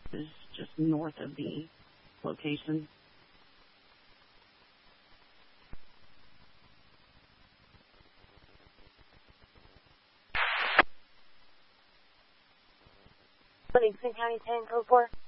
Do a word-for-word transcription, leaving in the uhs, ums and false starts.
is just north of the location. Livingston County ten, code four.